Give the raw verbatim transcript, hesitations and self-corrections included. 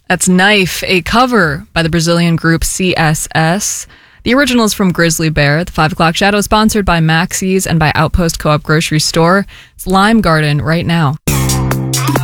That's Knife, a cover by the Brazilian group C S S. The original is from Grizzly Bear. The five o'clock Shadow is sponsored by Maxie's and by Outpost Co-op Grocery Store. It's Lime Garden right now.